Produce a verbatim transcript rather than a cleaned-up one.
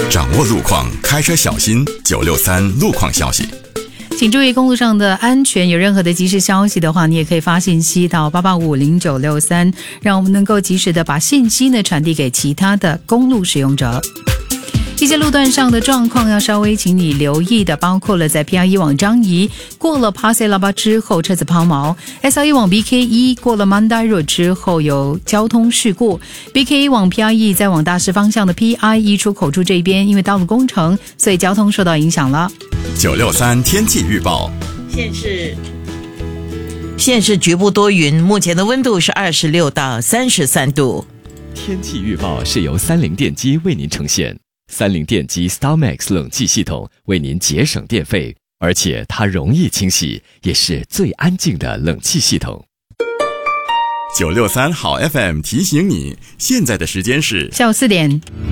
掌握路况，开车小心。九六三路况消息。 请注意公路上的安全，有任何的即时消息的话，你也可以发信息到八八五零九六三，让我们能够及时的把信息呢传递给其他的公路使用者。一些路段上的状况要稍微请你留意的，包括了在 P R 一 往张仪过了 Pasir Laba 之后车子抛锚， S R 一 往 B K 一 过了 Mandai Road 之后有交通事故， B K 一 往 P R 一 再往大势方向的 P R 一 出口处这边因为道路工程，所以交通受到影响了。 九六三天气预报。 现是现是局部多云，目前的温度是二十六到三十三度。 天气预报是由三菱电机为您呈现。三菱电机 StarMax 冷气系统为您节省电费，而且它容易清洗，也是最安静的冷气系统。 九六三好 F M 提醒你，现在的时间是下午四点。